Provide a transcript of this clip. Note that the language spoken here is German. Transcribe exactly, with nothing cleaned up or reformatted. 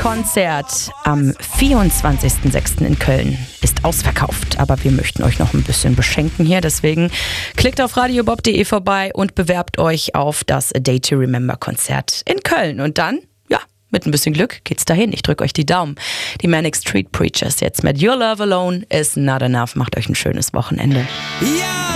Konzert am vierundzwanzigsten sechsten in Köln ist ausverkauft. Aber wir möchten euch noch ein bisschen beschenken hier. Deswegen klickt auf radiobob punkt de vorbei und bewerbt euch auf das A Day to Remember Konzert in Köln. Und dann, ja, mit ein bisschen Glück geht's dahin. Ich drücke euch die Daumen. Die Manic Street Preachers jetzt mit Your Love Alone is Not Enough. Macht euch ein schönes Wochenende. Ja!